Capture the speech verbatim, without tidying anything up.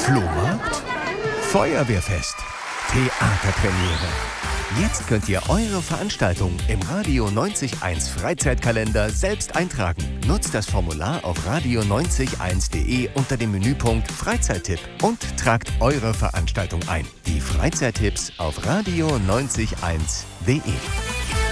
Flohmarkt? Feuerwehrfest? Theaterpremiere? Jetzt könnt ihr eure Veranstaltung im Radio neunzig Komma eins Freizeitkalender selbst eintragen. Nutzt das Formular auf radio neunzig Komma eins punkt de unter dem Menüpunkt Freizeittipp und tragt eure Veranstaltung ein. Die Freizeittipps auf radio neunzig Komma eins punkt de.